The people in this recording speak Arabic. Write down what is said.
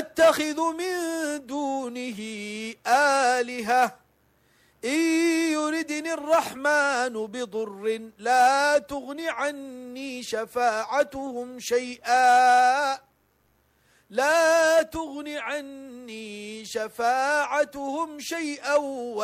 أتخذ من دونه آلهة إن يردني الرحمن بضر لا تغن عني شفاعتهم شيئا